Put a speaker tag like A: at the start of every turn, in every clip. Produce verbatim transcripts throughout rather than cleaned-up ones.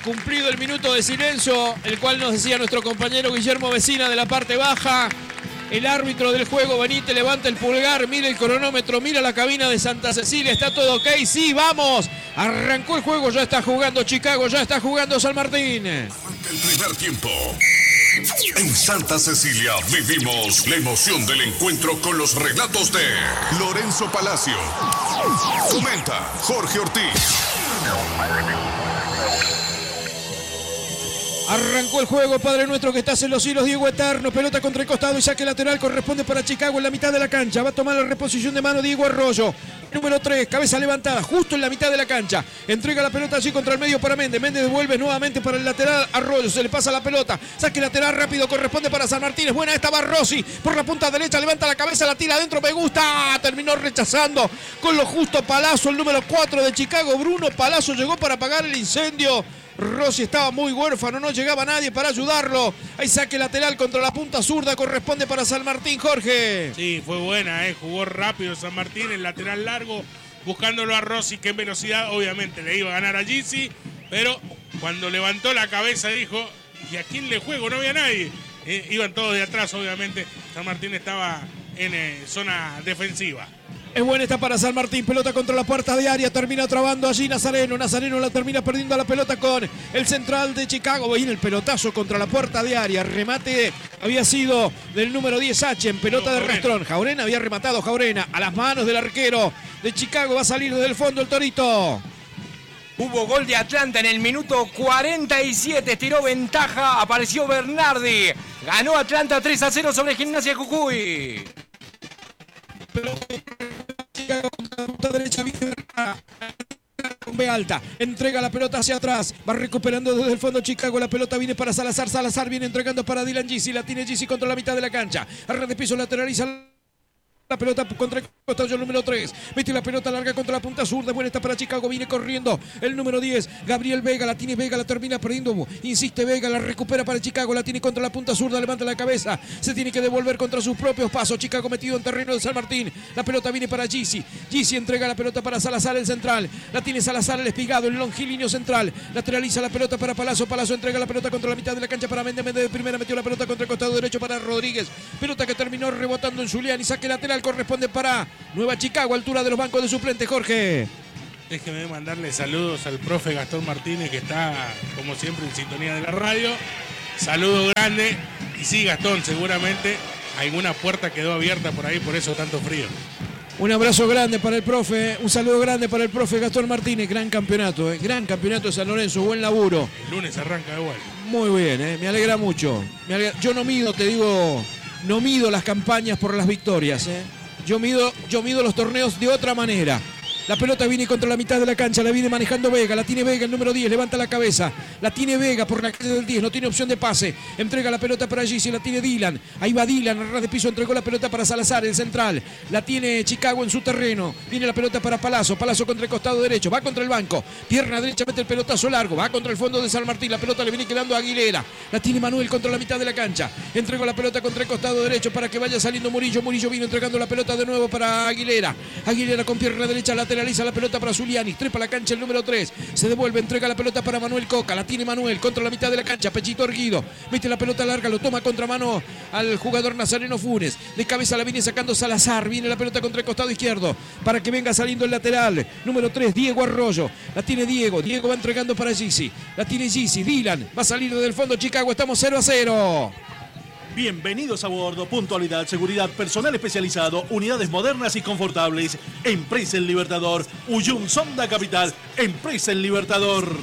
A: cumplido el minuto de silencio, el cual nos decía nuestro compañero Guillermo Vecina de la parte baja. El árbitro del juego, Benítez, levanta el pulgar, mira el cronómetro, mira la cabina de Santa Cecilia, está todo ok, sí, vamos. Arrancó el juego, ya está jugando Chicago, ya está jugando San Martín.
B: Arranca el primer tiempo. En Santa Cecilia vivimos la emoción del encuentro con los relatos de Lorenzo Palacio. Comenta Jorge Ortiz.
A: Arrancó el juego, Padre Nuestro que estás en los cielos, Diego Eterno, pelota contra el costado y saque lateral, corresponde para Chicago en la mitad de la cancha. Va a tomar la reposición de mano Diego Arroyo. Número tres, cabeza levantada, justo en la mitad de la cancha. Entrega la pelota allí contra el medio para Méndez. Méndez devuelve nuevamente para el lateral. Arroyo, se le pasa la pelota. Saque lateral rápido, corresponde para San Martín. Es buena esta, va Rossi por la punta derecha, levanta la cabeza, la tira adentro, me gusta. Terminó rechazando con lo justo Palazzo, el número cuatro de Chicago. Bruno Palazzo llegó para apagar el incendio. Rossi estaba muy huérfano, no llegaba nadie para ayudarlo. Hay saque lateral contra la punta zurda, corresponde para San Martín, Jorge.
C: Sí, fue buena, ¿eh? Jugó rápido San Martín, el lateral largo, buscándolo a Rossi, que en velocidad obviamente le iba a ganar a Gizzi, pero cuando levantó la cabeza dijo, ¿y a quién le juego? No había nadie. Eh, iban todos de atrás, obviamente. San Martín estaba en eh, zona defensiva.
A: Es buena esta para San Martín, pelota contra la puerta de área, termina trabando allí Nazareno, Nazareno la termina perdiendo la pelota con el central de Chicago, viene el pelotazo contra la puerta de área, remate había sido del número diez H en pelota de Rastrón, Jaurena había rematado, Jaurena a las manos del arquero de Chicago, va a salir desde el fondo el Torito.
D: Hubo gol de Atlanta en el minuto cuarenta y siete, estiró ventaja, apareció Bernardi, ganó Atlanta tres a cero sobre Gimnasia Jujuy.
A: Chicago contra la punta derecha, viene con B alta, entrega la pelota hacia atrás, va recuperando desde el fondo Chicago, la pelota viene para Salazar, Salazar viene entregando para Dylan Gizzi, la tiene Gizzi contra la mitad de la cancha, arranca de piso, lateraliza la pelota contra el costado el número tres. Mete la pelota larga contra la punta zurda. Buena está para Chicago. Viene corriendo el número diez. Gabriel Vega. La tiene Vega. La termina perdiendo. Insiste Vega. La recupera para Chicago. La tiene contra la punta zurda. Levanta la cabeza. Se tiene que devolver contra sus propios pasos. Chicago metido en terreno de San Martín. La pelota viene para Gizzi. Gizzi entrega la pelota para Salazar, el central. La tiene Salazar, el espigado. El longilíneo central. Lateraliza la pelota para Palazzo. Palazzo entrega la pelota contra la mitad de la cancha para Méndez. Méndez de primera metió la pelota contra el costado derecho para Rodríguez. Pelota que terminó rebotando en Zuliani. Saque lateral. Corresponde para Nueva Chicago, altura de los bancos de suplentes, Jorge.
C: Déjeme mandarle saludos al profe Gastón Martínez, que está, como siempre, en sintonía de la radio. Saludo grande. Y sí, Gastón, seguramente alguna puerta quedó abierta por ahí, por eso tanto frío.
A: Un abrazo grande para el profe, un saludo grande para el profe Gastón Martínez. Gran campeonato, eh. gran campeonato de San Lorenzo, buen laburo.
C: El lunes arranca igual.
A: Muy bien, eh. me alegra mucho. Me alegra. Yo no mido, te digo, no mido las campañas por las victorias, eh. Yo mido, yo mido los torneos de otra manera. La pelota viene contra la mitad de la cancha, la viene manejando Vega, la tiene Vega, el número diez, levanta la cabeza, la tiene Vega por la calle del diez, no tiene opción de pase, entrega la pelota para Gizzi, la tiene Dylan, ahí va Dylan, a ras de piso entregó la pelota para Salazar, el central, la tiene Chicago en su terreno, viene la pelota para Palazzo, Palazzo contra el costado derecho, va contra el banco, pierna derecha, mete el pelotazo largo, va contra el fondo de San Martín, la pelota le viene quedando a Aguilera, la tiene Manuel contra la mitad de la cancha, entregó la pelota contra el costado derecho para que vaya saliendo Murillo, Murillo vino entregando la pelota de nuevo para Aguilera, Aguilera con pierna derecha, lateraliza la pelota para Zuliani, trepa la cancha el número tres, se devuelve, entrega la pelota para Manuel Coca, la tiene Manuel contra la mitad de la cancha, pechito erguido, mete la pelota larga, lo toma contra mano al jugador Nazareno Funes, de cabeza la viene sacando Salazar, viene la pelota contra el costado izquierdo, para que venga saliendo el lateral, número tres, Diego Arroyo, la tiene Diego, Diego va entregando para Gizzi, la tiene Gizzi, Dylan, va a salir desde el fondo Chicago, estamos cero a cero.
E: Bienvenidos a bordo, puntualidad, seguridad, personal especializado, unidades modernas y confortables. Empresa El Libertador, Uyun Sonda Capital, Empresa El Libertador.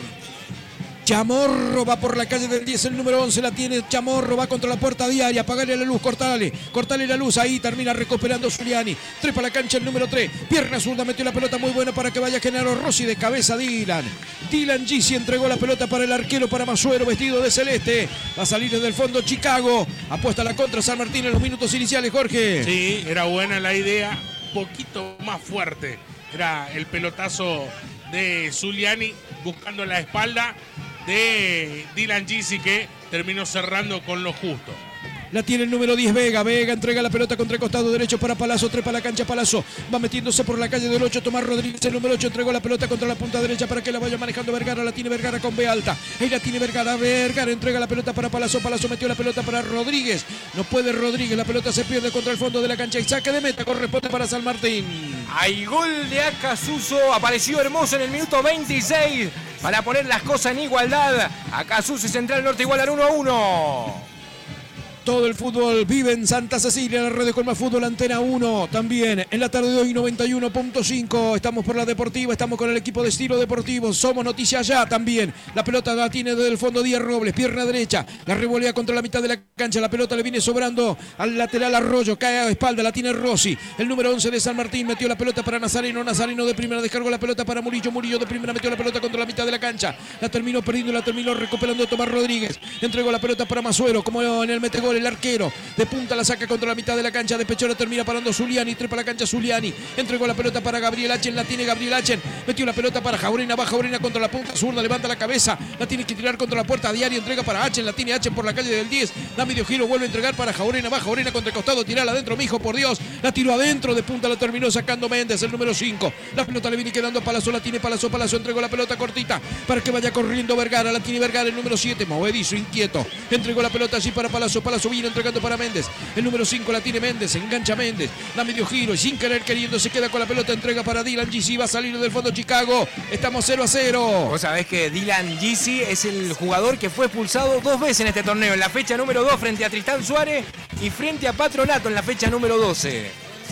A: Chamorro va por la calle del diez, el número once la tiene Chamorro, va contra la puerta diaria, apagale la luz, cortale, cortale la luz, ahí termina recuperando Zuliani, trepa la cancha el número tres, pierna zurda, metió la pelota muy buena para que vaya Genaro Rossi, de cabeza Dylan, Dylan Gizzi entregó la pelota para el arquero, para Masuero, vestido de celeste, va a salir desde el fondo Chicago, apuesta la contra San Martín en los minutos iniciales, Jorge.
C: Sí, era buena la idea, poquito más fuerte, era el pelotazo de Zuliani buscando la espalda de Dylan Gizzi, que terminó cerrando con lo justo.
A: La tiene el número diez, Vega. Vega entrega la pelota contra el costado derecho para Palazzo. Trepa la cancha, Palazzo. Va metiéndose por la calle del ocho. Tomás Rodríguez, el número ocho, entregó la pelota contra la punta derecha para que la vaya manejando Vergara. La tiene Vergara con B alta. Ahí la tiene Vergara. Vergara entrega la pelota para Palazzo. Palazzo metió la pelota para Rodríguez. No puede Rodríguez. La pelota se pierde contra el fondo de la cancha. Y saque de meta corresponde para San Martín.
D: Hay gol de Acasuso. Apareció Hermoso en el minuto veintiséis para poner las cosas en igualdad. Acasuso y Central Norte igualan uno a uno.
A: Todo el fútbol vive en Santa Cecilia, la red de Colma Fútbol, Antena uno. También en la tarde de hoy, noventa y uno punto cinco. Estamos por la Deportiva, estamos con el equipo de Estilo Deportivo. Somos noticia ya también. La pelota la tiene desde el fondo Díaz Robles, pierna derecha. La revolea contra la mitad de la cancha. La pelota le viene sobrando al lateral Arroyo. Cae a espalda, la tiene Rossi. El número once de San Martín metió la pelota para Nazareno. Nazareno de primera descargó la pelota para Murillo. Murillo de primera metió la pelota contra la mitad de la cancha. La terminó perdiendo, la terminó recuperando Tomás Rodríguez. Entregó la pelota para Masuero, como en el metegol. El arquero de punta la saca contra la mitad de la cancha. De pecho la termina parando Zuliani. Trepa la cancha Zuliani. Entregó la pelota para Gabriel Achen. La tiene Gabriel Achen. Metió la pelota para Jaurena. Va Jaurena contra la punta zurda. Levanta la cabeza. La tiene que tirar contra la puerta. Diario entrega para Achen. La tiene Achen por la calle del diez. Da medio giro. Vuelve a entregar para Jaurena. Va Jaurena contra el costado. Tirala adentro, mijo, por Dios. La tiró adentro. De punta la terminó sacando Méndez, el número cinco. La pelota le viene quedando a Palazzo. La tiene Palazzo. Palazzo entregó la pelota cortita para que vaya corriendo Vergara. La tiene Vergara, el número siete. Movedizo, inquieto. Entregó la pelota allí para Palazzo. Palazzo viene entregando para Méndez. El número cinco la tiene Méndez, engancha Méndez, da medio giro y sin querer queriendo se queda con la pelota, entrega para Dylan G C, va a salir del fondo Chicago. Estamos cero a cero.
D: Vos sabés que Dylan G C es el jugador que fue expulsado dos veces en este torneo, en la fecha número dos frente a Tristán Suárez y frente a Patronato en la fecha número doce.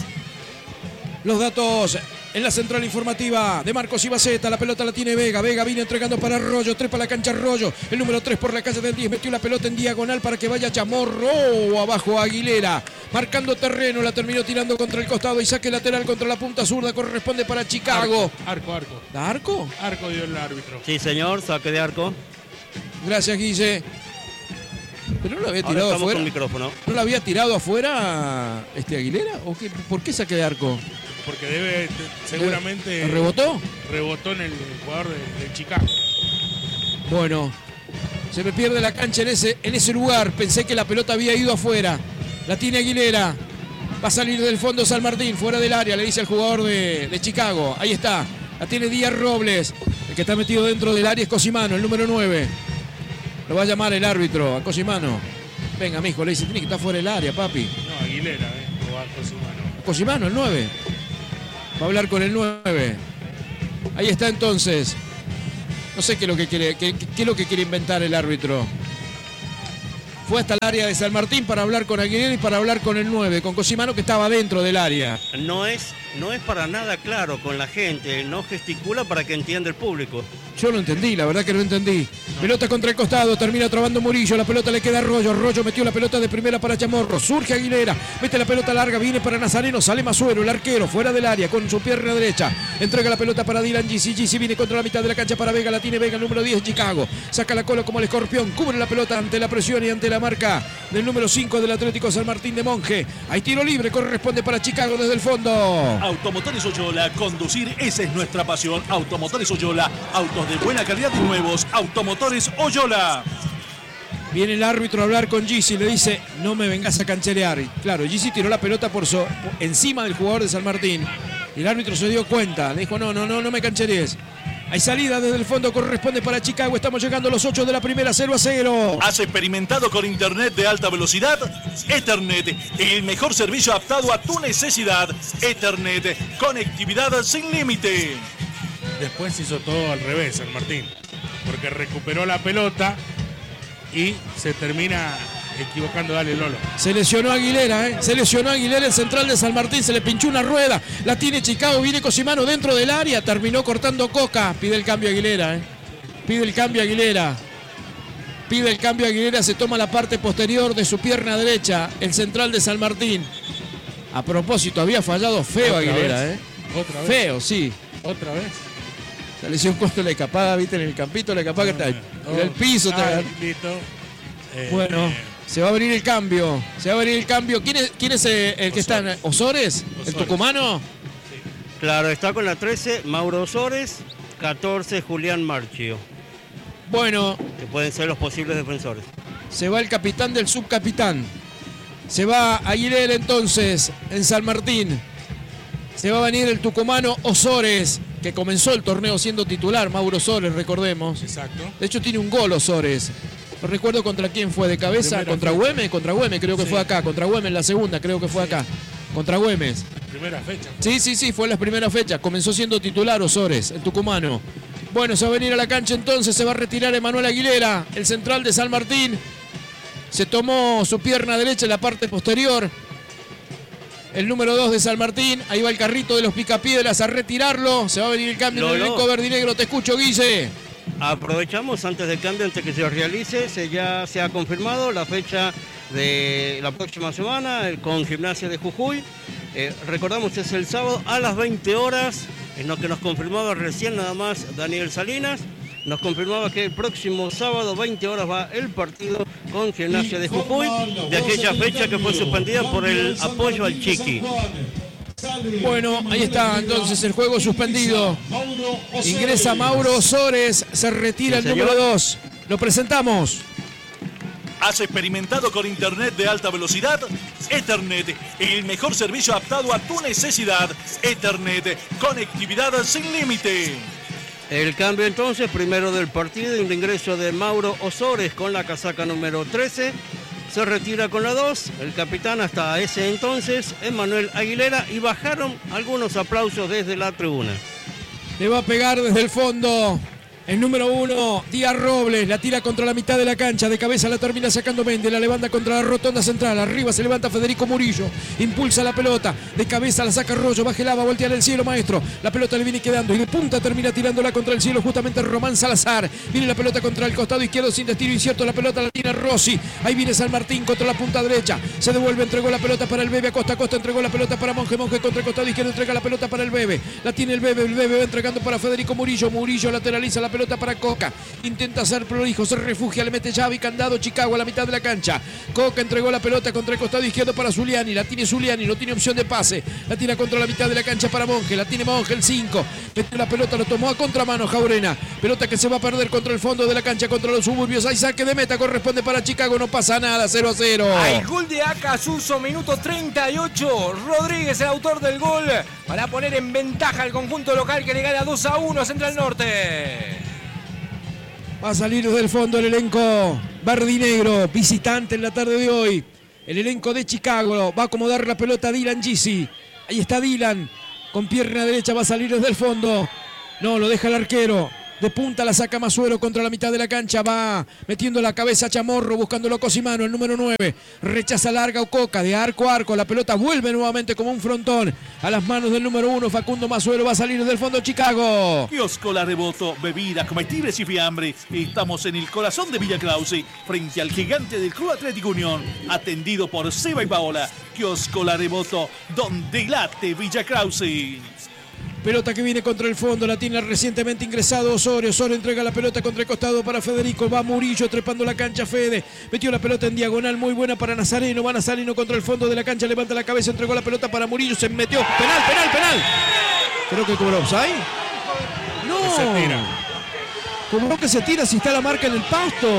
A: Los datos en la central informativa de Marcos Ibaceta. La pelota la tiene Vega. Vega viene entregando para Arroyo. Trepa la cancha Arroyo. El número tres por la calle del diez. Metió la pelota en diagonal para que vaya Chamorro. Abajo Aguilera. Marcando terreno. La terminó tirando contra el costado. Y saque lateral contra la punta zurda. Corresponde para Chicago.
C: Arco, arco.
A: ¿Da arco?
C: Arco dio el árbitro.
F: Sí, señor. Saque de arco.
A: Gracias, Guille. Pero no lo había
F: Ahora
A: tirado
F: estamos
A: afuera.
F: con micrófono.
A: ¿No lo había tirado afuera este Aguilera? ¿O qué? ¿Por qué saque de arco?
C: Porque debe, seguramente...
A: ¿Rebotó?
C: Rebotó en el jugador de, de Chicago.
A: Bueno, se me pierde la cancha en ese, en ese lugar. Pensé que la pelota había ido afuera. La tiene Aguilera. Va a salir del fondo San Martín, fuera del área, le dice al jugador de, de Chicago. Ahí está. La tiene Díaz Robles. El que está metido dentro del área es Cosimano, el número nueve. Lo va a llamar el árbitro a Cosimano. Venga, mijo, le dice, tiene que estar fuera del área, papi.
C: No, Aguilera, eh. O a Cosimano.
A: Cosimano, el nueve. Va a hablar con el nueve. Ahí está entonces. No sé qué es lo que quiere, qué, qué es lo que quiere inventar el árbitro. Fue hasta el área de San Martín para hablar con Aguilera y para hablar con el nueve, con Cosimano, que estaba dentro del área.
F: No es, no es para nada claro con la gente, no gesticula para que entienda el público.
A: Yo no entendí, la verdad que no entendí. Pelota contra el costado, termina trabando Murillo, la pelota le queda a Arroyo, Arroyo metió la pelota de primera para Chamorro, surge Aguilera, mete la pelota larga, viene para Nazareno, sale Masuero, el arquero, fuera del área con su pierna derecha, entrega la pelota para Dylan G C, G C viene contra la mitad de la cancha para Vega, la tiene Vega, el número diez, Chicago, saca la cola como el escorpión, cubre la pelota ante la presión y ante la marca del número cinco del Atlético San Martín de Monje. Hay tiro libre, corresponde para Chicago desde el fondo.
E: Automotores Oyola, conducir, esa es nuestra pasión. Automotores Oyola, autos de buena calidad y nuevos. Automotores Oyola.
A: Viene el árbitro a hablar con Gizzi, le dice, no me vengas a cancherear. Y claro, Gizzi tiró la pelota por, so, por encima del jugador de San Martín. Y el árbitro se dio cuenta, le dijo, no, no, no, no me cancherees. Hay salida desde el fondo, corresponde para Chicago. Estamos llegando a los ocho de la primera, cero a cero.
E: ¿Has experimentado con internet de alta velocidad? Ethernet, el mejor servicio adaptado a tu necesidad. Ethernet, conectividad sin límite.
C: Después hizo todo al revés, San Martín. Porque recuperó la pelota y se termina equivocando. Dale, Lolo.
A: Se lesionó Aguilera, ¿eh? Se lesionó Aguilera, el central de San Martín. Se le pinchó una rueda. La tiene Chicago, viene Cosimano dentro del área. Terminó cortando Coca. Pide el cambio Aguilera, ¿eh? Pide el cambio Aguilera. Pide el cambio Aguilera. Se toma la parte posterior de su pierna derecha. El central de San Martín. A propósito, había fallado feo
C: Otra
A: Aguilera,
C: vez.
A: ¿eh?
C: Otra vez.
A: Feo, sí.
C: Otra vez.
A: Se lesión costo la escapada, viste, en el campito, la escapada que está en el piso.
C: Ah,
A: Está...
C: listo. Eh,
A: Bueno,
C: eh,
A: se va a abrir el cambio. Se va a abrir el cambio. ¿Quién es, quién es eh, el que está en Osores? ¿El
C: Osores.
A: tucumano?
F: Claro, está con la trece, Mauro Osores, catorce, Julián Marchio,
A: Bueno,
F: que pueden ser los posibles defensores.
A: se va el capitán del subcapitán. Se va Aguilera entonces en San Martín. Se va a venir el tucumano Osores, que comenzó el torneo siendo titular, Mauro Osores, recordemos.
C: Exacto.
A: De hecho tiene un gol Osores. No recuerdo contra quién fue de cabeza,
C: Primera
A: contra
C: fecha.
A: Güemes, contra Güemes creo que
C: Sí.
A: fue acá, contra Güemes en la segunda creo que fue acá, contra Güemes.
C: Primera fecha.
A: Sí, sí, sí, fue en las primeras fechas, comenzó siendo titular Osores, el tucumano. Bueno, se va a venir a la cancha entonces, se va a retirar Emanuel Aguilera, el central de San Martín. Se tomó su pierna derecha en la parte posterior. El número dos de San Martín, ahí va el carrito de los picapiedras a retirarlo. Se va a venir el cambio en el
F: Lolo.
A: elenco verdinegro. Te escucho, Guille.
F: Aprovechamos antes del cambio, antes que se realice, se ya se ha confirmado la fecha de la próxima semana eh, con Gimnasia de Jujuy. Eh, recordamos que es el sábado a las veinte horas, es lo que nos confirmaba recién nada más Daniel Salinas. Nos confirmaba que el próximo sábado, veinte horas, va el partido con Gimnasia de Jujuy, de aquella fecha que fue suspendida por el apoyo al Chiqui.
A: Bueno, ahí está entonces el juego suspendido. Ingresa Mauro Osores, se retira el
F: Sí, señor.
A: número dos. Lo presentamos.
E: ¿Has experimentado con Internet de alta velocidad? Ethernet, el mejor servicio adaptado a tu necesidad. Ethernet, conectividad sin límite.
F: El cambio entonces, primero del partido, el ingreso de Mauro Osores con la casaca número trece. Se retira con la dos, el capitán hasta ese entonces, Emanuel Aguilera, y bajaron algunos aplausos desde la tribuna.
A: Le va a pegar desde el fondo el número uno, Díaz Robles, la tira contra la mitad de la cancha, de cabeza la termina sacando Méndez, la levanta contra la rotonda central, arriba se levanta Federico Murillo, impulsa la pelota, de cabeza la saca Rollo, bájela, va a voltear el cielo, maestro, la pelota le viene quedando y de punta termina tirándola contra el cielo justamente Román Salazar, viene la pelota contra el costado izquierdo sin destino incierto, la pelota la tiene Rossi, ahí viene San Martín contra la punta derecha, se devuelve, entregó la pelota para el Bebe, a costa a costa entregó la pelota para Monje, Monje contra el costado izquierdo, entrega la pelota para el Bebe, la tiene el Bebe, el Bebe va entregando para Federico Murillo, Murillo lateraliza la pelota para Coca, intenta hacer prolijo, se refugia, le mete llave y candado Chicago a la mitad de la cancha. Coca entregó la pelota contra el costado izquierdo para Zuliani, la tiene Zuliani, no tiene opción de pase, la tira contra la mitad de la cancha para Monje, la tiene Monje el cinco, metió la pelota, lo tomó a contramano Jaurena, pelota que se va a perder contra el fondo de la cancha, contra los suburbios, hay saque de meta, corresponde para Chicago, no pasa nada, cero a cero.
D: Hay gol de Acasuso, minuto treinta y ocho. Rodríguez, el autor del gol, para poner en ventaja al conjunto local que le gana dos a uno a Central Norte.
A: Va a salir desde el fondo el elenco verdinegro, visitante en la tarde de hoy. El elenco de Chicago va a acomodar la pelota a Dylan Gisi. Ahí está Dylan, con pierna derecha va a salir desde el fondo. No, lo deja el arquero. De punta la saca Masuero contra la mitad de la cancha. Va metiendo la cabeza a Chamorro, buscándolo a Cosimano, el número nueve. Rechaza larga Ococa, de arco a arco. La pelota vuelve nuevamente como un frontón a las manos del número uno. Facundo Masuero va a salir desde el fondo Chicago.
E: Kiosco La Reboto, bebidas, comestibles y fiambre. Estamos en el corazón de Villa Krause, frente al gigante del Club Atlético Unión. Atendido por Seba y Paola. Kiosco La Reboto, donde late Villa Krause.
A: Pelota que viene contra el fondo, la tiene recientemente ingresado Osorio. Osorio entrega la pelota contra el costado para Federico. Va Murillo trepando la cancha. Fede metió la pelota en diagonal, muy buena para Nazareno. Va Nazareno contra el fondo de la cancha, levanta la cabeza, entregó la pelota para Murillo. Se metió. Penal, penal, penal. Creo que cobró offside. No.
C: Se tira.
A: ¿Cómo que se tira si está la marca en el pasto?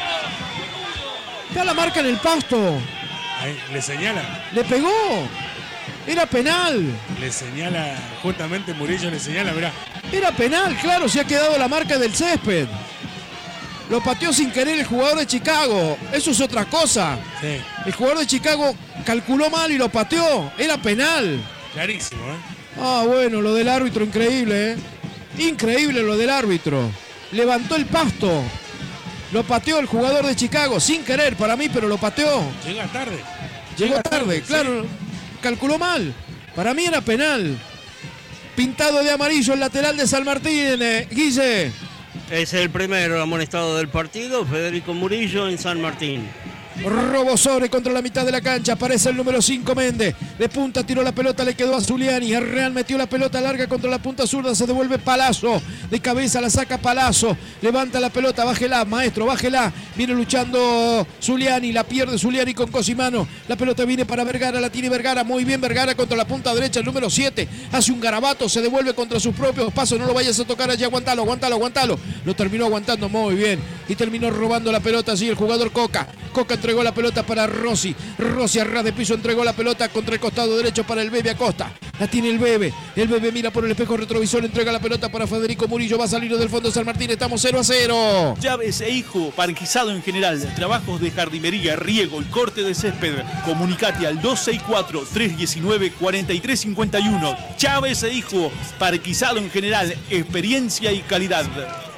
A: Está la marca en el pasto.
C: Ahí, le señala,
A: Le pegó. Era penal.
C: le señala, justamente Murillo le señala, mirá.
A: Era penal, claro, se ha quedado la marca del césped. Lo pateó sin querer el jugador de Chicago. Eso es otra cosa.
C: Sí,
A: El jugador de Chicago calculó mal y lo pateó. Era penal.
C: clarísimo, ¿eh?
A: Ah, bueno, lo del árbitro, increíble, ¿eh? Increíble lo del árbitro. Levantó el pasto. Lo pateó el jugador de Chicago, sin querer para mí, pero lo pateó.
C: Llega tarde.
A: Llegó
C: Llega
A: tarde, claro.
C: sí.
A: Calculó mal. Para mí era penal. Pintado de amarillo el lateral de San Martín, eh, Guille.
F: Es el primero amonestado del partido, Federico Murillo en San Martín.
A: Robo sobre contra la mitad de la cancha. Aparece el número cinco Méndez. De punta tiró la pelota, le quedó a Zuliani. El Real metió la pelota larga contra la punta zurda. Se devuelve Palazzo. De cabeza la saca Palazzo. Levanta la pelota, bájela, maestro, bájela. Viene luchando Zuliani. La pierde Zuliani con Cosimano. La pelota viene para Vergara. La tiene Vergara. Muy bien Vergara contra la punta derecha. El número siete. Hace un garabato. Se devuelve contra sus propios pasos. No lo vayas a tocar allí. Aguantalo, aguantalo, aguantalo. Lo terminó aguantando muy bien. y terminó robando la pelota allí el jugador Coca. Coca entregó la pelota para Rossi. Rossi a ras de piso entregó la pelota contra el costado derecho para el Bebe Acosta. La tiene el Bebe. El Bebe mira por el espejo retrovisor, entrega la pelota para Federico Murillo. Va a salir del fondo San Martín. Estamos cero a cero.
E: Llaves e hijo, parquizado en general, trabajos de jardinería, riego y corte de césped. Comunicate al dos seis cuatro, tres uno nueve, cuatro tres cinco uno. Llaves e hijo, parquizado en general, experiencia y calidad.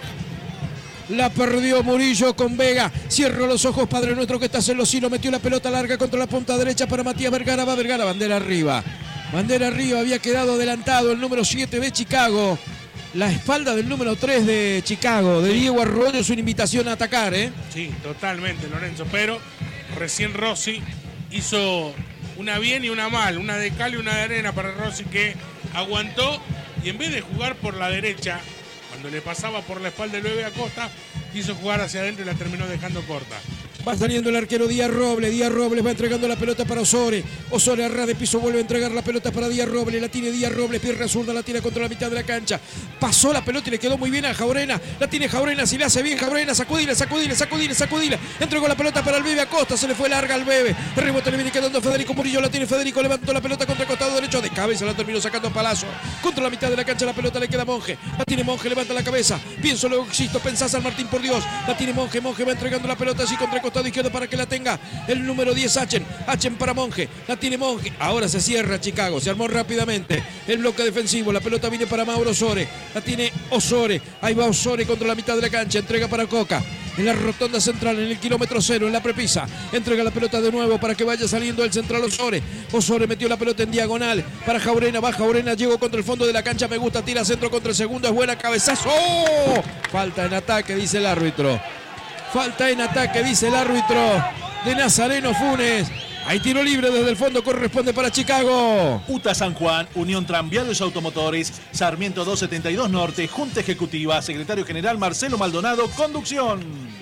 A: La perdió Murillo con Vega. Cierro los ojos, Padre Nuestro que estás en los cielos. Metió la pelota larga contra la punta derecha para Matías Vergara. Va Vergara, bandera arriba. Bandera arriba, había quedado adelantado el número siete de Chicago. La espalda del número tres de Chicago, de Diego Arroyo, es una invitación a atacar, ¿eh?
C: Sí, totalmente, Lorenzo. Pero recién Rossi hizo una bien y una mal. Una de cal y una de arena para Rossi, que aguantó y en vez de jugar por la derecha, cuando le pasaba por la espalda el Bebe Acosta, quiso jugar hacia adentro y la terminó dejando corta.
A: Va saliendo el arquero Díaz Robles. Díaz Robles va entregando la pelota para Osore. Osore a ras de piso vuelve a entregar la pelota para Díaz Robles. La tiene Díaz Robles, pierna zurda, la tiene contra la mitad de la cancha. Pasó la pelota y le quedó muy bien a Jaurena. La tiene Jaurena, si le hace bien Jaurena, sacudile, sacudile, sacudile, sacudile. Entregó la pelota para el Bebe Acosta, se le fue larga al Bebe. El rebote le viene quedando Federico Murillo, la tiene Federico, levantó la pelota contra el costado derecho. De cabeza la terminó sacando Palazzo. Contra la mitad de la cancha la pelota le queda a Monje. La tiene Monje, levanta la cabeza. Pienso, luego existo, pensá San Martín, por Dios. La tiene Monje, Monje va entregando la pelota así contra el costado izquierdo para que la tenga el número diez, Achen. Achen para Monje. La tiene Monje. Ahora se cierra Chicago. Se armó rápidamente el bloque defensivo. La pelota viene para Mauro Osore. La tiene Osore. Ahí va Osore contra la mitad de la cancha. Entrega para Coca. En la rotonda central, en el kilómetro cero, en la prepisa. Entrega la pelota de nuevo para que vaya saliendo el central Osore. Osore metió la pelota en diagonal para Jaurena. Va Jaurena, llegó contra el fondo de la cancha. Me gusta, tira centro contra el segundo. Es buena, cabezazo. ¡Oh! Falta en ataque, dice el árbitro. Falta en ataque, dice el árbitro de Nazareno Funes. Hay tiro libre desde el fondo, corresponde para Chicago.
E: UTA San Juan, Unión Tranviarios Automotores, Sarmiento doscientos setenta y dos Norte, Junta Ejecutiva, Secretario General Marcelo Maldonado, conducción.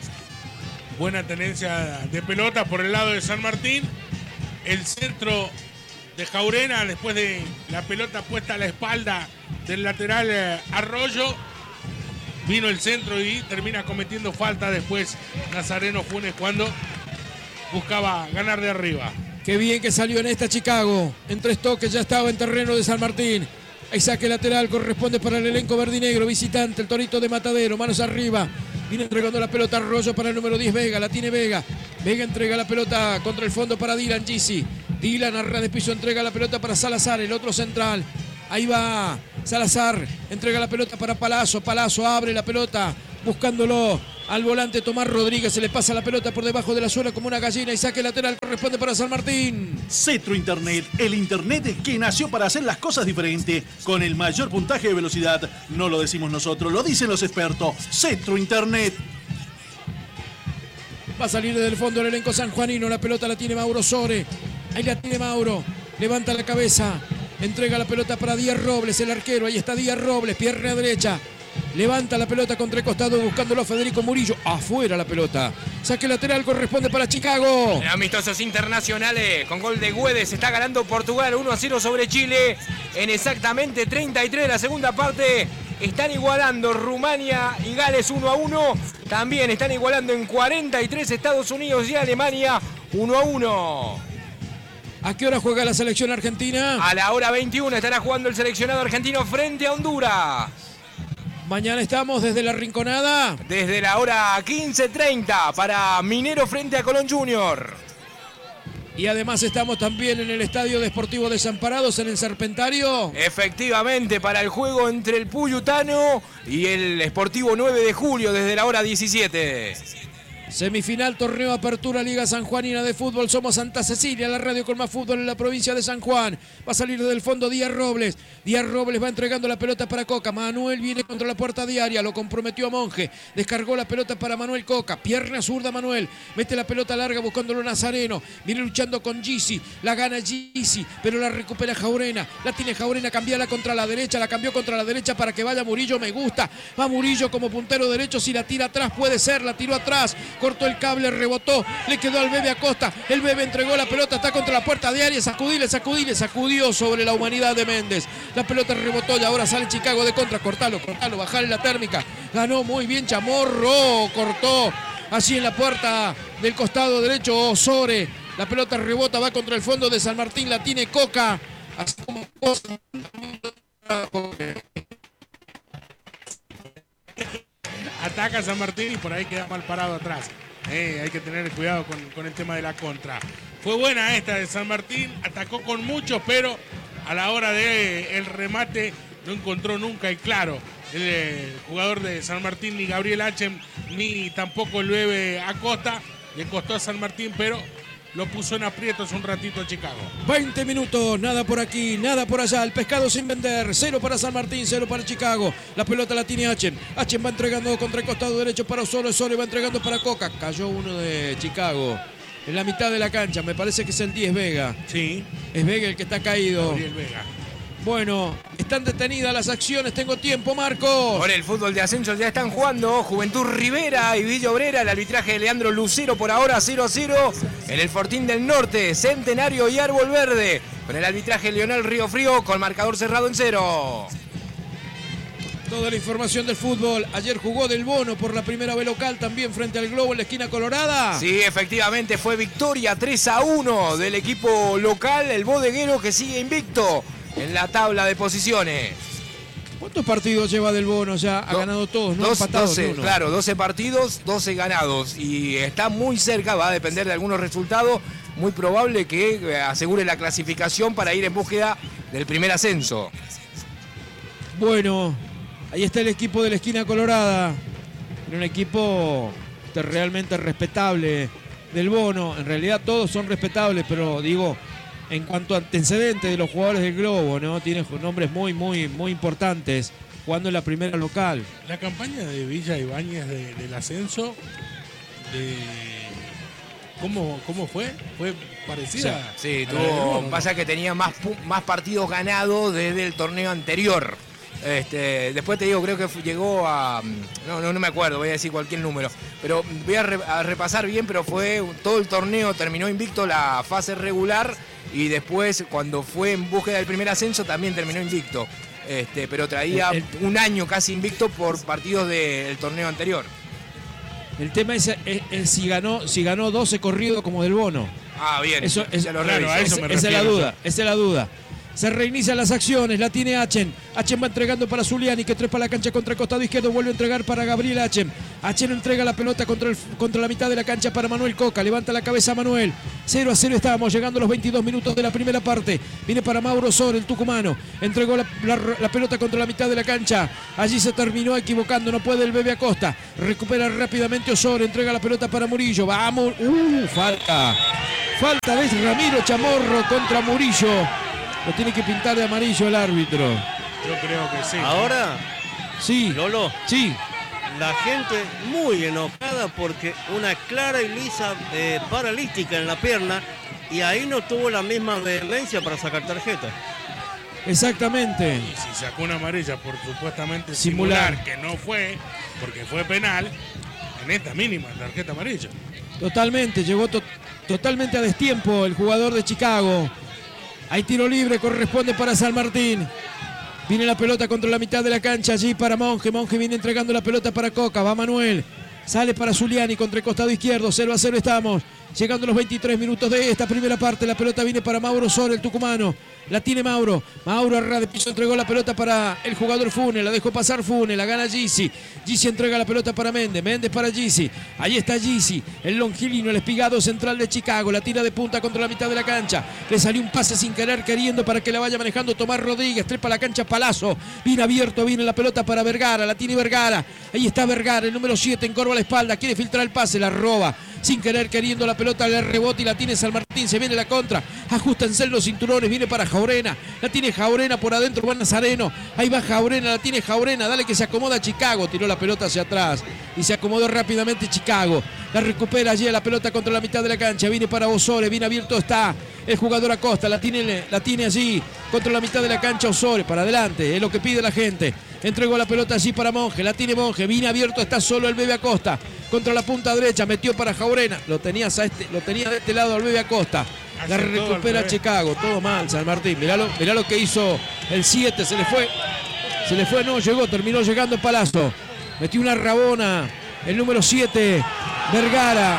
C: Buena tenencia de pelota por el lado de San Martín. El centro de Jaurena, después de la pelota puesta a la espalda del lateral eh, Arroyo. Vino el centro y termina cometiendo falta después Nazareno Funes cuando buscaba ganar de arriba.
A: Qué bien que salió en esta Chicago. En tres toques ya estaba en terreno de San Martín. Hay saque lateral, corresponde para el elenco verdinegro. Visitante, el Torito de Matadero, manos arriba. Viene entregando la pelota Arroyo para el número diez, Vega. La tiene Vega. Vega entrega la pelota contra el fondo para Dylan Gisi. Dylan a ras de piso entrega la pelota para Salazar, el otro central. Ahí va Salazar, entrega la pelota para Palazzo. Palazzo abre la pelota buscándolo al volante Tomás Rodríguez. Se le pasa la pelota por debajo de la suela como una gallina y saque lateral corresponde para San Martín.
E: Cetro Internet, el internet que nació para hacer las cosas diferentes con el mayor puntaje de velocidad. No lo decimos nosotros, lo dicen los expertos. Cetro Internet.
A: Va a salir desde el fondo el elenco sanjuanino. La pelota la tiene Mauro Sore. Ahí la tiene Mauro. Levanta la cabeza. Entrega la pelota para Díaz Robles, el arquero. Ahí está Díaz Robles, pierna derecha. Levanta la pelota contra el costado buscándolo a Federico Murillo. Afuera la pelota. Saque lateral corresponde para Chicago.
D: En amistosos internacionales, con gol de Güedes, está ganando Portugal uno a cero sobre Chile. En exactamente treinta y tres de la segunda parte. Están igualando Rumania y Gales uno a uno. También están igualando en cuarenta y tres Estados Unidos y Alemania uno a uno.
A: ¿A qué hora juega la selección argentina?
D: A la hora veintiuno estará jugando el seleccionado argentino frente a Honduras.
A: Mañana estamos desde la Rinconada.
D: Desde la hora quince treinta para Minero frente a Colón Junior.
A: Y además estamos también en el Estadio Deportivo Desamparados, en el Serpentario.
D: Efectivamente, para el juego entre el Puyutano y el Sportivo nueve de julio desde la hora diecisiete.
A: Semifinal, torneo Apertura, Liga Sanjuanina de Fútbol. Somos Santa Cecilia, la radio con más fútbol en la provincia de San Juan. Va a salir del fondo Díaz Robles. Díaz Robles va entregando la pelota para Coca. Manuel viene contra la puerta diaria, lo comprometió a Monje. Descargó la pelota para Manuel Coca. Pierna zurda Manuel. Mete la pelota larga buscándolo Nazareno. Viene luchando con Gisi. La gana Gisi, pero la recupera Jaurena. La tiene Jaurena, cambiala contra la derecha. La cambió contra la derecha para que vaya Murillo. Me gusta. Va Murillo como puntero derecho. Si la tira atrás puede ser. La tiró atrás. cortó el cable, rebotó, le quedó al Bebe Acosta, el Bebe entregó la pelota, está contra la puerta de área, sacudile, sacudile, sacudió sobre la humanidad de Méndez. La pelota rebotó y ahora sale Chicago de contra, cortalo, cortalo, bajale la térmica. Ganó muy bien Chamorro, cortó así en la puerta del costado derecho Osore. La pelota rebota, va contra el fondo de San Martín, la tiene Coca. Así como
C: ataca San Martín y por ahí queda mal parado atrás. Eh, hay que tener cuidado con, con el tema de la contra. Fue buena esta de San Martín, atacó con mucho, pero a la hora del remate no encontró nunca y claro. El, el jugador de San Martín, ni Gabriel Hachem, ni tampoco el Bebe Acosta. Le costó a San Martín, pero lo puso en aprietos un ratito a Chicago.
A: veinte minutos, nada por aquí, nada por allá. El pescado sin vender. Cero para San Martín, cero para Chicago. La pelota la tiene Hachem. Hachem va entregando contra el costado derecho para Osoro. Osoro va entregando para Coca. Cayó uno de Chicago en la mitad de la cancha. Me parece que es el diez Vega.
C: Sí.
A: Es Vega el que está caído.
C: Gabriel Vega.
A: Bueno, están detenidas las acciones. Tengo tiempo, Marcos.
D: Por el fútbol de ascenso ya están jugando Juventud Rivera y Villa Obrera. El arbitraje de Leandro Lucero por ahora cero a cero. En el Fortín del Norte, Centenario y Árbol Verde. Con el arbitraje Leonel Río Frío con marcador cerrado en cero.
A: Toda la información del fútbol. Ayer jugó Del Bono por la primera vez local también frente al Globo en la esquina colorada.
D: Sí, efectivamente fue victoria tres a uno del equipo local, el bodeguero que sigue invicto en la tabla de posiciones.
A: ¿Cuántos partidos lleva Del Bono ya? Ha
D: Do-
A: ganado todos, ¿no?
D: Dos,
A: Empatado
D: doce,
A: en uno.
D: claro, doce partidos, doce ganados. Y está muy cerca, va a depender de algunos resultados. Muy probable que asegure la clasificación para ir en búsqueda del primer ascenso.
A: Bueno, ahí está el equipo de la esquina colorada. Un equipo realmente respetable Del Bono. En realidad todos son respetables, pero digo, en cuanto a antecedentes de los jugadores del Globo, ¿no? Tiene nombres muy, muy, muy importantes jugando en la primera local.
C: La campaña de Villa Ibáñez de, del ascenso, de... ¿Cómo, ¿cómo fue? ¿Fue parecida?
D: Sí,
C: a la del
D: tuvo,
C: Bono, ¿no?
D: pasa que tenía más, pu- más partidos ganados desde el torneo anterior. Este, después te digo, creo que fu- llegó a... No, no, no me acuerdo, voy a decir cualquier número. Pero voy a, re- a repasar bien, pero fue todo el torneo, terminó invicto la fase regular y después cuando fue en búsqueda del primer ascenso también terminó invicto. Este, pero traía
A: El-
D: un año casi invicto por partidos del torneo anterior.
A: El tema es, es- es si ganó si ganó doce corridos como Del Bono.
D: Ah, bien,
A: Eso es,
D: ya lo
C: claro,
D: reviso.
C: a eso
A: es-
C: me
A: esa es la
C: refiero
A: duda,
C: yo.
A: esa es la duda. Se reinician las acciones, la tiene Hachem. Hachem va entregando para Zuliani, que trepa la cancha contra el costado izquierdo, vuelve a entregar para Gabriel Hachem. Hachem entrega la pelota contra, el, contra la mitad de la cancha para Manuel Coca, levanta la cabeza Manuel. cero a cero estábamos, llegando a los veintidós minutos de la primera parte. Viene para Mauro Sor, el tucumano. Entregó la, la- la pelota contra la mitad de la cancha. Allí se terminó equivocando, no puede el Bebe Acosta. Recupera rápidamente Osor, entrega la pelota para Murillo. Vamos, uh, falta. Falta de Ramiro Chamorro contra Murillo. Lo tiene que pintar de amarillo el árbitro.
C: Yo creo que sí.
F: Ahora,
A: Sí,
F: Lolo,
A: sí.
F: la gente muy enojada porque una clara y lisa eh, paralítica en la pierna y ahí no tuvo la misma vehemencia para sacar tarjeta.
A: Exactamente.
C: Y si sacó una amarilla por supuestamente
A: Simular.
C: simular, que no fue, porque fue penal, en esta mínima tarjeta amarilla.
A: Totalmente. Llegó to- totalmente a destiempo el jugador de Chicago. Hay tiro libre, corresponde para San Martín. Viene la pelota contra la mitad de la cancha allí para Monje. Monje viene entregando la pelota para Coca. Va Manuel. Sale para Zuliani contra el costado izquierdo. cero a cero estamos. Llegando a los veintitrés minutos de esta primera parte. La pelota viene para Mauro Sol, el tucumano. La tiene Mauro. Mauro a ras de piso entregó la pelota para el jugador Funes. La dejó pasar Funes. La gana Gisi. Gisi entrega la pelota para Méndez. Méndez para Gisi. Ahí está Gisi. El longilino, el espigado central de Chicago. La tira de punta contra la mitad de la cancha. Le salió un pase sin querer queriendo para que la vaya manejando Tomás Rodríguez. Trepa la cancha Palazzo. Viene abierto. Viene la pelota para Vergara. La tiene Vergara. Ahí está Vergara. El número siete encorva la espalda. Quiere filtrar el pase. La roba. Sin querer queriendo la pelota. Le rebota y la tiene San Martín. Se viene la contra. Ajústense los cinturones. Viene para Jaurena. La tiene Jaurena por adentro. Va Nazareno. Ahí va Jaurena. La tiene Jaurena. Dale que se acomoda Chicago. Tiró la pelota hacia atrás. Y se acomodó rápidamente Chicago. La recupera allí la pelota contra la mitad de la cancha. Viene para Osore. Bien abierto está el jugador Acosta. La tiene, la tiene allí contra la mitad de la cancha Osore. Para adelante. Es lo que pide la gente. Entregó la pelota allí para Monje. La tiene Monje. Viene abierto. Está solo el Bebe Acosta. contra la punta derecha, metió para Jaurena, lo, tenías a este, lo tenía de este lado al Bebe Acosta. La recupera Chicago, todo mal San Martín. Mirá lo, mirá lo que hizo el siete, se le fue. Se le fue, no llegó, terminó llegando Palazzo. Metió una rabona el número siete, Vergara.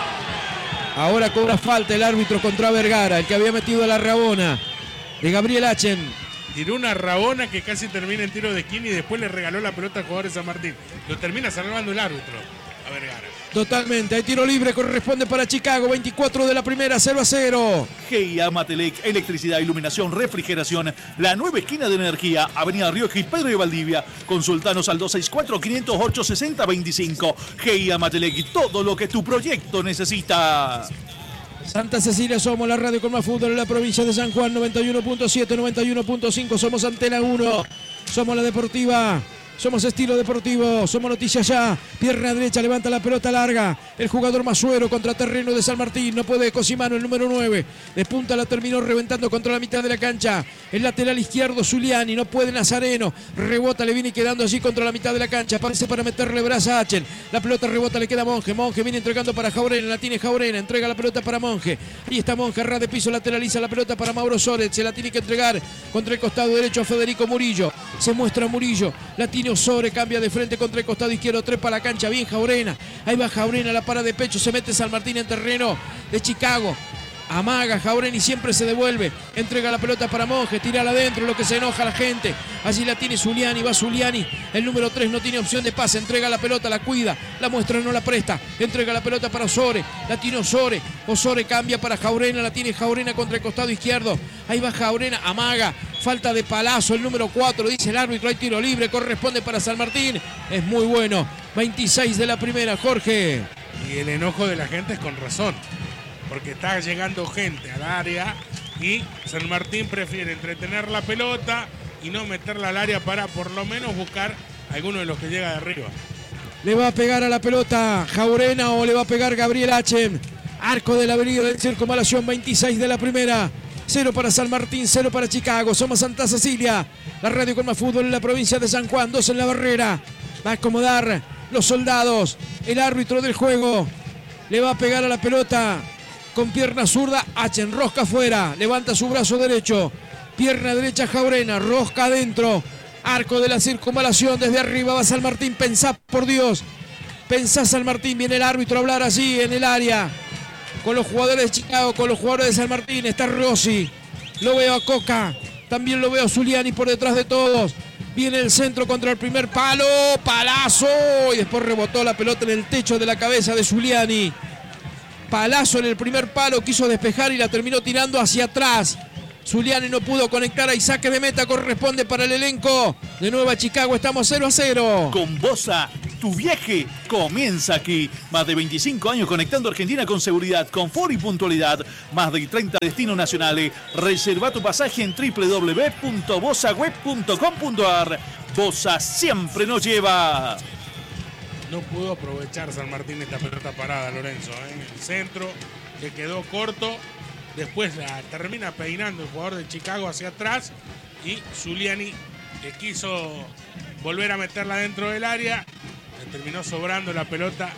A: Ahora cobra falta el árbitro contra Vergara, el que había metido la rabona de Gabriel Achen.
C: Tiró una rabona que casi termina en tiro de esquina y después le regaló la pelota al jugador de San Martín. Lo termina salvando el árbitro a Vergara.
A: Totalmente, hay tiro libre, corresponde para Chicago, veinticuatro de la primera, cero a cero.
E: G I A Matelec, electricidad, iluminación, refrigeración, la nueva esquina de energía, Avenida Rioja y Pedro de Valdivia. Consultanos al dos seis cuatro, quinientos ocho, sesenta veinticinco. G I A Matelec, todo lo que tu proyecto necesita.
A: Santa Cecilia, somos la radio con más fútbol en la provincia de San Juan, noventa y uno punto siete, noventa y uno punto cinco, somos Antena uno, somos la deportiva. Somos estilo deportivo, somos noticias ya. Pierna derecha, levanta la pelota larga. El jugador Masuero contra terreno de San Martín. No puede Cosimano, el número nueve. De punta la terminó reventando contra la mitad de la cancha. El lateral izquierdo, Zuliani. No puede Nazareno. Rebota, le viene quedando allí contra la mitad de la cancha. Aparece para meterle braza a Achen. La pelota rebota, le queda Monje. Monje viene entregando para Jaurena. La tiene Jaurena. Entrega la pelota para Monje. Ahí está Monje, ras de piso, lateraliza la pelota para Mauro Soret. Se la tiene que entregar contra el costado derecho a Federico Murillo. Se muestra Murillo. La tiene Osore, cambia de frente contra el costado izquierdo, trepa la cancha, bien Jaurena, ahí va Jaurena, la para de pecho, se mete San Martín en terreno de Chicago, amaga Jaurena y siempre se devuelve, entrega la pelota para Monje, tírala adentro, lo que se enoja la gente, allí la tiene Zuliani, va Zuliani, el número tres no tiene opción de pase, entrega la pelota, la cuida, la muestra, no la presta, entrega la pelota para Osore, la tiene Osore, Osore cambia para Jaurena, la tiene Jaurena contra el costado izquierdo, ahí va Jaurena, amaga, falta de Palazzo, el número cuatro, dice el árbitro, hay tiro libre, corresponde para San Martín, es muy bueno, veintiséis de la primera, Jorge.
C: Y el enojo de la gente es con razón, porque está llegando gente al área y San Martín prefiere entretener la pelota y no meterla al área para por lo menos buscar a alguno de los que llega de arriba.
A: Le va a pegar a la pelota Jaurena o le va a pegar Gabriel Achen. Arco de la avenida del Circunvalación, veintiséis de la primera. Cero para San Martín, cero para Chicago. Somos Santa Cecilia, la radio con más fútbol en la provincia de San Juan. Dos en la barrera. Va a acomodar los soldados. El árbitro del juego le va a pegar a la pelota con pierna zurda. Achen, rosca afuera. Levanta su brazo derecho. Pierna derecha Jaurena, rosca adentro. Arco de la circunvalación, desde arriba va San Martín. Pensá, por Dios. Pensá, San Martín. Viene el árbitro a hablar allí en el área con los jugadores de Chicago, con los jugadores de San Martín. Está Rossi, lo veo a Coca, también lo veo a Zuliani por detrás de todos. Viene el centro contra el primer palo, Palazzo, y después rebotó la pelota en el techo de la cabeza de Zuliani. Palazzo en el primer palo, quiso despejar y la terminó tirando hacia atrás. Zuliani no pudo conectar, ahí saque de meta, corresponde para el elenco de Nueva Chicago. Estamos cero a cero.
E: Con Bosa, tu viaje comienza aquí. Más de veinticinco años conectando Argentina con seguridad, confort y puntualidad. Más de treinta destinos nacionales. Reserva tu pasaje en doble u doble u doble u punto bosa web punto com punto a r. Bosa siempre nos lleva.
C: No pudo aprovechar San Martín esta pelota parada, Lorenzo, ¿eh? En el centro, que quedó corto. Después la termina peinando el jugador de Chicago hacia atrás y Zuliani, que quiso volver a meterla dentro del área, le terminó sobrando la pelota.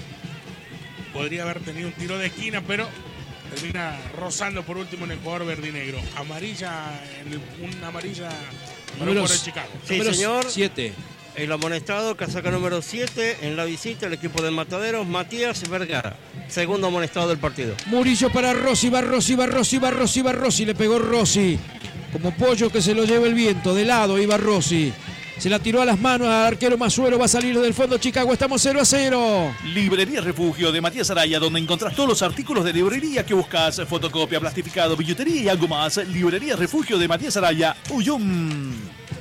C: Podría haber tenido un tiro de esquina, pero termina rozando por último en el jugador verdinegro. Amarilla, en el, una amarilla para el jugador de Chicago.
F: Sí,
A: Número
F: señor.
A: siete.
F: El amonestado, casaca número siete, en la visita el equipo de Mataderos, Matías Vergara. Segundo amonestado del partido.
A: Murillo para Rossi, va Rossi, va Rossi, va Rossi, va Rossi. Le pegó Rossi. Como pollo que se lo lleva el viento. De lado iba Rossi. Se la tiró a las manos al arquero Masuero. Va a salir del fondo Chicago. Estamos cero a cero.
E: Librería Refugio de Matías Araya, donde encontrás todos los artículos de librería que buscas. Fotocopia, plastificado, billutería y algo más. Librería Refugio de Matías Araya, Uyum.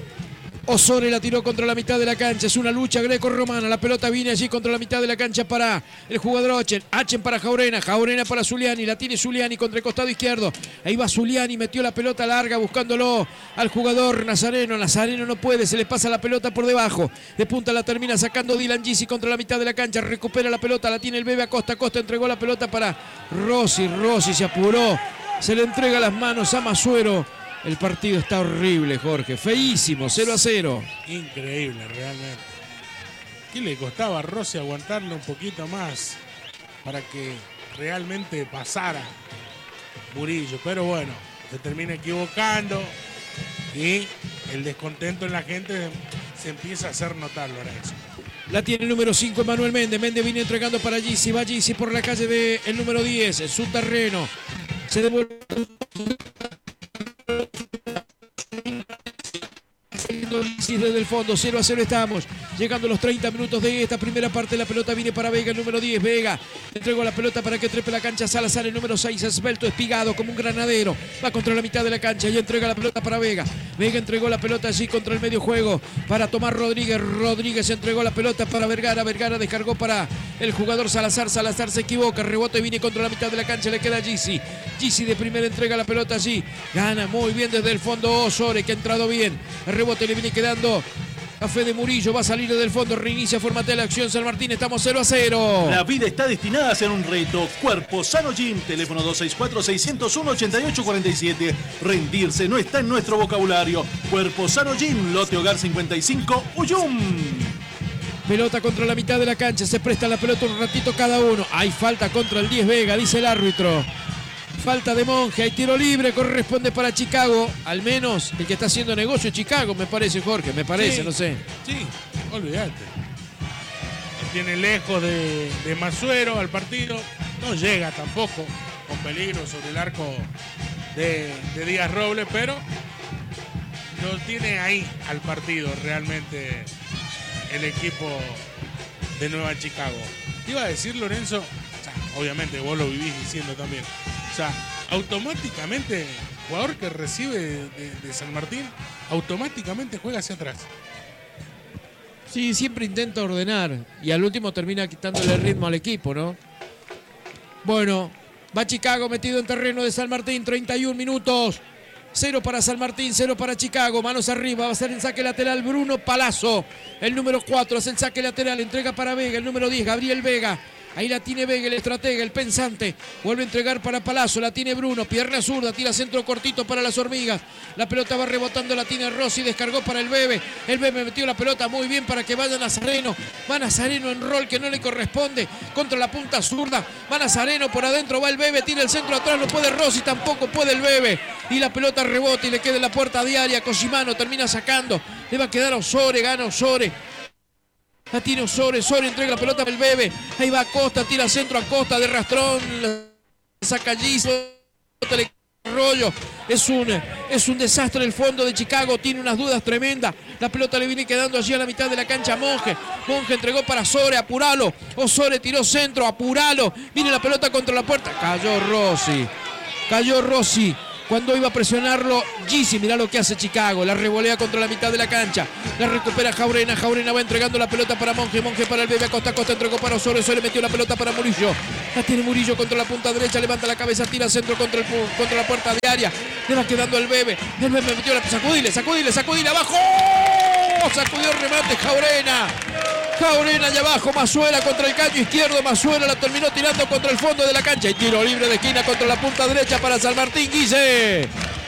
A: Osore la tiró contra la mitad de la cancha. Es una lucha greco-romana. La pelota viene allí contra la mitad de la cancha para el jugador Achen. Achen para Jaurena. Jaurena para Zuliani. La tiene Zuliani contra el costado izquierdo. Ahí va Zuliani. Metió la pelota larga buscándolo al jugador Nazareno. Nazareno no puede. Se le pasa la pelota por debajo. De punta la termina sacando Dylan Gisi contra la mitad de la cancha. Recupera la pelota. La tiene el Bebe Acosta. Acosta entregó la pelota para Rossi. Rossi se apuró. Se le entrega las manos a Masuero. El partido está horrible, Jorge. Feísimo, cero a cero.
C: Increíble, realmente. ¿Qué le costaba a Rossi aguantarle un poquito más para que realmente pasara Murillo. Pero bueno, se termina equivocando y el descontento en la gente se empieza a hacer notar, Lorenzo.
A: La tiene el número cinco, Manuel Méndez. Méndez viene entregando para Gizzi. Va Gizzi por la calle del de número diez, en su terreno. Se devuelve desde el fondo, cero a cero estamos. Llegando a los treinta minutos de esta primera parte. La pelota viene para Vega, el número diez. Vega entregó la pelota para que trepe la cancha. Salazar, el número seis, esbelto, espigado como un granadero. Va contra la mitad de la cancha y entrega la pelota para Vega. Vega entregó la pelota allí contra el medio juego para Tomás Rodríguez. Rodríguez entregó la pelota para Vergara. Vergara descargó para el jugador Salazar. Salazar se equivoca. Rebote viene contra la mitad de la cancha. Le queda Gizzi. Gizzi de primera entrega la pelota allí. Gana muy bien desde el fondo Osore, que ha entrado bien. El rebote le viene quedando a Fede Murillo. Va a salir desde el fondo. Reinicia, formate la acción San Martín. Estamos cero a cero.
E: La vida está destinada a ser un reto. Cuerpo Sano Gym. Teléfono dos seis cuatro, seis cero uno, ocho ocho cuatro siete. Rendirse no está en nuestro vocabulario. Cuerpo Sano Gym. Lote Hogar cincuenta y cinco, Uyum.
A: Pelota contra la mitad de la cancha. Se presta la pelota un ratito cada uno. Hay falta contra el diez Vega, dice el árbitro. Falta de Monje, hay tiro libre, corresponde para Chicago. Al menos el que está haciendo negocio es Chicago, me parece, Jorge, me parece,
C: Sí,
A: no sé.
C: Sí, olvídate. Tiene lejos de, de Masuero al partido. No llega tampoco con peligro sobre el arco de, de Díaz Robles, pero lo tiene ahí al partido realmente el equipo de Nueva Chicago. Te iba a decir, Lorenzo, o sea, obviamente vos lo vivís diciendo también. O sea, automáticamente, jugador que recibe de, de San Martín, automáticamente juega hacia atrás.
A: Sí, siempre intenta ordenar y al último termina quitándole el ritmo al equipo, ¿no? Bueno, va Chicago metido en terreno de San Martín, treinta y un minutos. Cero para San Martín, cero para Chicago. Manos arriba, va a ser en saque lateral Bruno Palazzo. El número cuatro hace el saque lateral, entrega para Vega. El número diez, Gabriel Vega. Ahí la tiene Vega, el estratega, el pensante. Vuelve a entregar para Palazzo, la tiene Bruno. Pierna zurda, tira centro cortito para las hormigas. La pelota va rebotando, la tiene Rossi, descargó para el Bebe. El Bebe metió la pelota muy bien para que vaya Nazareno. Va Nazareno en rol que no le corresponde. Contra la punta zurda. Va Nazareno por adentro, va el Bebe, tira el centro atrás, no puede Rossi, tampoco puede el Bebe. Y la pelota rebota y le queda en la puerta diaria. Cosimano termina sacando. Le va a quedar a Osore, gana Osore. La tiene Osore, Osore entrega la pelota para el Bebe. Ahí va Acosta, tira centro Acosta de rastrón. Saca allí, le rollo. Es un, es un desastre el fondo de Chicago, tiene unas dudas tremendas. La pelota le viene quedando allí a la mitad de la cancha a Monje. Monje entregó para Osore, apuralo. Osore tiró centro, apuralo. Viene la pelota contra la puerta. Cayó Rossi. Cayó Rossi. Cuando iba a presionarlo, Gizzi, mirá lo que hace Chicago. La revolea contra la mitad de la cancha. La recupera Jaurena. Jaurena va entregando la pelota para Monje. Monje para el Bebe. Acosta, Acosta entregó para Osore. Osore metió la pelota para Murillo. La tiene Murillo contra la punta derecha. Levanta la cabeza, tira centro contra, el, contra la puerta de área. Le va quedando el Bebe. El Bebe metió la... Sacudile, sacudile, sacudile. Abajo. Sacudió el remate Jaurena. Jaurena allá abajo, Masuera contra el caño izquierdo, Masuera la terminó tirando contra el fondo de la cancha y tiro libre de esquina contra la punta derecha para San Martín. Guille.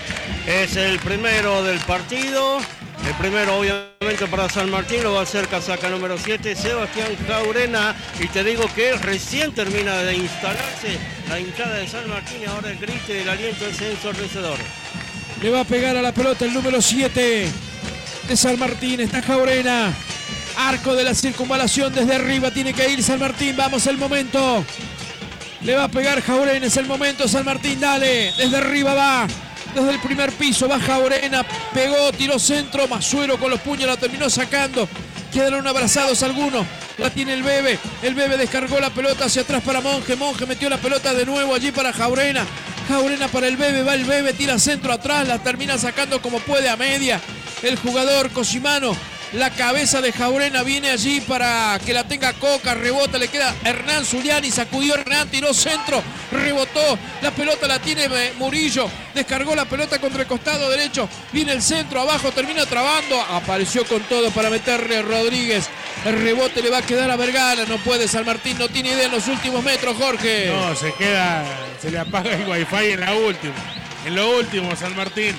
F: Es el primero del partido, el primero obviamente para San Martín, lo va a hacer casaca número siete, Sebastián Jaurena, y te digo que recién termina de instalarse la hinchada de San Martín y ahora el grito y el aliento es ensordecedor.
A: Le va a pegar a la pelota el número siete de San Martín, está Jaurena. Arco de la circunvalación desde arriba, tiene que ir San Martín, vamos el momento. Le va a pegar Jaurena, es el momento San Martín, dale, desde arriba va, desde el primer piso va Jaurena, pegó, tiró centro, Masuero con los puños la terminó sacando. Quedaron abrazados algunos, la tiene el Bebe, el Bebe descargó la pelota hacia atrás para Monje, Monje metió la pelota de nuevo allí para Jaurena. Jaurena para el Bebe, va el Bebe, tira centro atrás, la termina sacando como puede a media. El jugador Cosimano. La cabeza de Jaurena viene allí para que la tenga Coca, rebota, le queda Hernán Zuliani, sacudió Hernán, tiró centro, rebotó, la pelota la tiene Murillo, descargó la pelota contra el costado derecho, viene el centro, abajo, termina trabando, apareció con todo para meterle Rodríguez, el rebote le va a quedar a Vergara, no puede, San Martín no tiene idea en los últimos metros, Jorge.
C: No, se queda, se le apaga el wifi en la última, en lo último San Martín.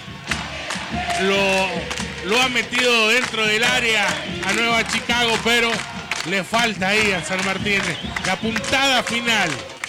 C: Lo... Lo ha metido dentro del área a Nueva Chicago, pero le falta ahí a San Martín la puntada final.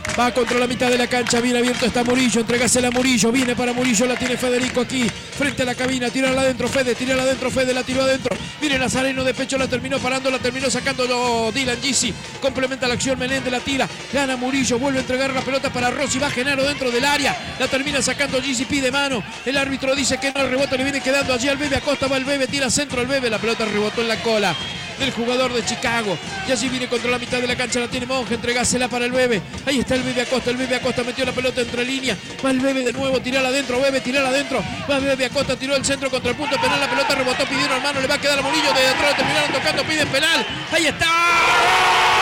A: Va contra la mitad de la cancha, bien abierto está Murillo, entregásela a Murillo, viene para Murillo, la tiene Federico aquí, frente a la cabina, tírala adentro Fede, tírala adentro Fede, la tiró adentro, viene Nazareno de pecho, la terminó parando, la terminó sacando Dylan Gisi, complementa la acción, Menéndez la tira, gana Murillo, vuelve a entregar la pelota para Rossi, va Genaro dentro del área, la termina sacando Gisi, pide mano, el árbitro dice que no, el rebote le viene quedando allí al Bebe Acosta, va el Bebe, tira centro el Bebe, la pelota rebotó en la cola del jugador de Chicago, y allí viene contra la mitad de la cancha, la tiene Monge, entregásela para el Bebe, ahí está el Bebe Acosta, el Bebe Acosta metió la pelota entre líneas, va el Bebe de nuevo, tirala adentro, Bebe, tirala adentro, va el Bebe Acosta, tiró el centro contra el punto penal, la pelota rebotó, pidieron mano, le va a quedar a Murillo, de atrás terminaron tocando, piden penal, ahí está.